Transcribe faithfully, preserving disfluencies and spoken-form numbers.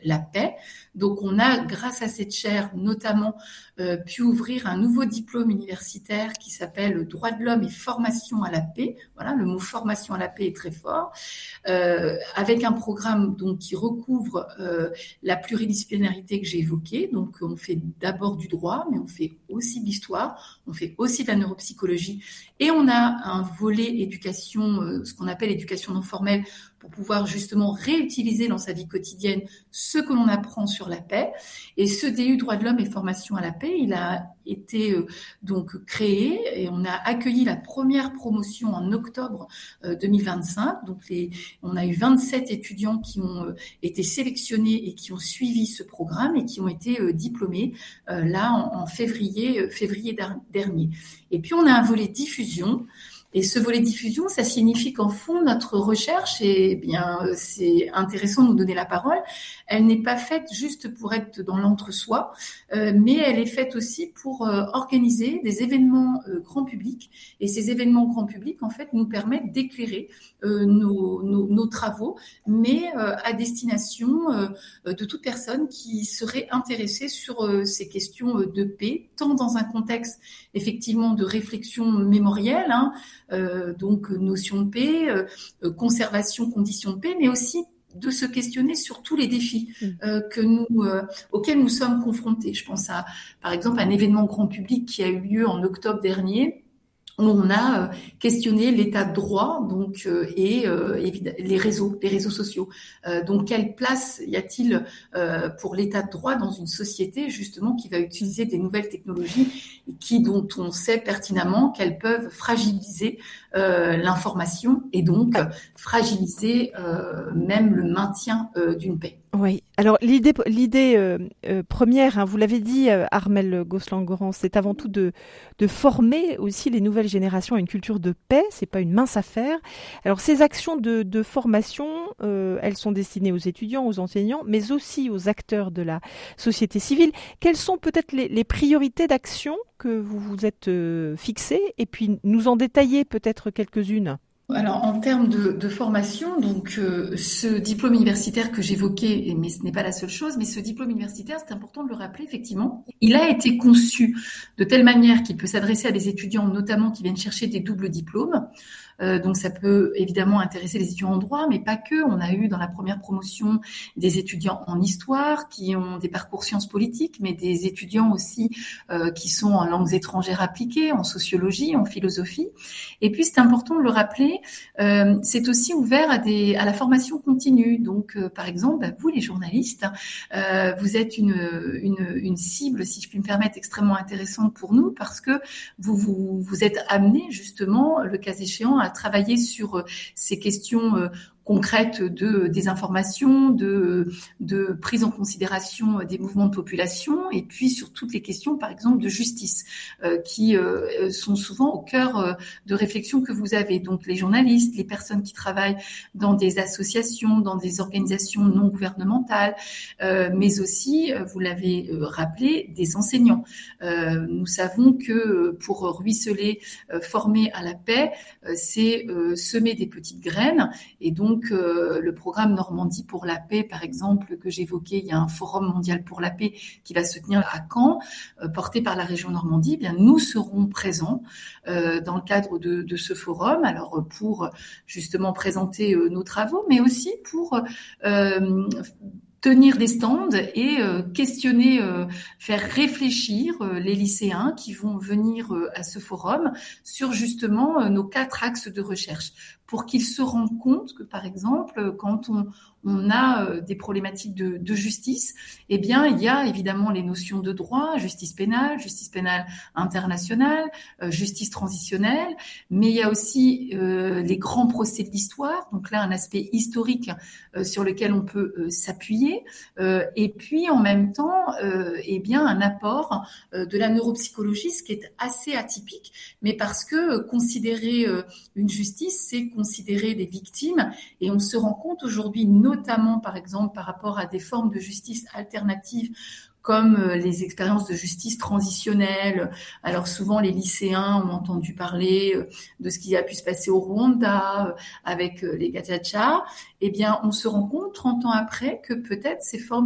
la paix. Donc on a, grâce à cette chaire notamment, euh, pu ouvrir un nouveau diplôme universitaire qui s'appelle Droits de l'homme et formation à la paix. Voilà, le mot formation à la paix est très fort, euh, avec un programme donc qui recouvre euh, la pluridisciplinarité que j'ai évoquée. Donc on fait d'abord du droit, mais on fait aussi de l'histoire, on fait aussi de la neuropsychologie, et on a un volet éducation, euh, ce qu'on appelle éducation non formelle, pour pouvoir justement réutiliser dans sa vie quotidienne ce que l'on apprend sur la paix. Et ce D U Droits de l'homme et formation à la paix, il a été euh, donc créé, et on a accueilli la première promotion en octobre euh, deux mille vingt-cinq. Donc les, on a eu vingt-sept étudiants qui ont euh, été sélectionnés et qui ont suivi ce programme et qui ont été euh, diplômés euh, là en, en février, euh, février dernier. Et puis on a un volet diffusion. Et ce volet diffusion, ça signifie qu'en fond, notre recherche, et bien, c'est intéressant de nous donner la parole, elle n'est pas faite juste pour être dans l'entre-soi, euh, mais elle est faite aussi pour euh, organiser des événements euh, grand public. Et ces événements grand public, en fait, nous permettent d'éclairer euh, nos, nos, nos travaux, mais euh, à destination euh, de toute personne qui serait intéressée sur euh, ces questions de paix, tant dans un contexte effectivement de réflexion mémorielle, hein, Euh, donc notion de paix, euh, conservation, conditions de paix, mais aussi de se questionner sur tous les défis euh, que nous, euh, auxquels nous sommes confrontés. Je pense à, par exemple, un événement grand public qui a eu lieu en octobre dernier, où on a euh, questionné l'état de droit, donc euh, et euh, les réseaux, les réseaux sociaux. Euh, donc, quelle place y a-t-il euh, pour l'état de droit dans une société justement qui va utiliser des nouvelles technologies et qui, dont on sait pertinemment qu'elles peuvent fragiliser euh, l'information et donc fragiliser euh, même le maintien euh, d'une paix. Oui. Alors l'idée, l'idée euh, euh, première, hein, vous l'avez dit, euh, Armelle Gosselin-Goran, c'est avant tout de de former aussi les nouvelles générations à une culture de paix. C'est pas une mince affaire. Alors ces actions de de formation, euh, elles sont destinées aux étudiants, aux enseignants, mais aussi aux acteurs de la société civile. Quelles sont peut-être les, les priorités d'action que vous vous êtes euh, fixées, et puis nous en détailler peut-être quelques-unes? Alors, en termes de, de formation, donc euh, ce diplôme universitaire que j'évoquais, mais ce n'est pas la seule chose, mais ce diplôme universitaire, c'est important de le rappeler, effectivement, il a été conçu de telle manière qu'il peut s'adresser à des étudiants, notamment qui viennent chercher des doubles diplômes. Euh, donc ça peut évidemment intéresser les étudiants en droit, mais pas que. On a eu dans la première promotion des étudiants en histoire qui ont des parcours sciences politiques, mais des étudiants aussi euh, qui sont en langues étrangères appliquées, en sociologie, en philosophie. Et puis c'est important de le rappeler, euh, c'est aussi ouvert à des à la formation continue. Donc euh, par exemple, bah, vous les journalistes, euh, vous êtes une, une une cible, si je puis me permettre, extrêmement intéressante pour nous parce que vous vous vous êtes amenés justement, le cas échéant, à travailler sur ces questions concrètes de désinformation, de, de prise en considération des mouvements de population, et puis sur toutes les questions, par exemple, de justice, euh, qui euh, sont souvent au cœur euh, de réflexions que vous avez. Donc les journalistes, les personnes qui travaillent dans des associations, dans des organisations non gouvernementales, euh, mais aussi, vous l'avez euh, rappelé, des enseignants. Euh, nous savons que pour ruisseler, euh, former à la paix, euh, c'est euh, semer des petites graines, et donc Donc, euh, le programme Normandie pour la paix, par exemple, que j'évoquais, il y a un forum mondial pour la paix qui va se tenir à Caen, euh, porté par la région Normandie. Eh bien, nous serons présents euh, dans le cadre de, de ce forum, alors pour justement présenter euh, nos travaux, mais aussi pour euh, tenir des stands et euh, questionner, euh, faire réfléchir euh, les lycéens qui vont venir euh, à ce forum sur justement euh, nos quatre axes de recherche, pour qu'ils se rendent compte que, par exemple, quand on, on a euh, des problématiques de, de justice, eh bien, il y a évidemment les notions de droit, justice pénale, justice pénale internationale, euh, justice transitionnelle, mais il y a aussi euh, les grands procès de l'histoire, donc là, un aspect historique euh, sur lequel on peut euh, s'appuyer, euh, et puis, en même temps, euh, eh bien, un apport euh, de la neuropsychologie, ce qui est assez atypique, mais parce que euh, considérer euh, une justice, c'est considérer des victimes, et on se rend compte aujourd'hui, notamment par exemple par rapport à des formes de justice alternatives comme les expériences de justice transitionnelle. Alors souvent les lycéens ont entendu parler de ce qui a pu se passer au Rwanda avec les Gacaca. Eh bien, on se rend compte trente ans après que peut-être ces formes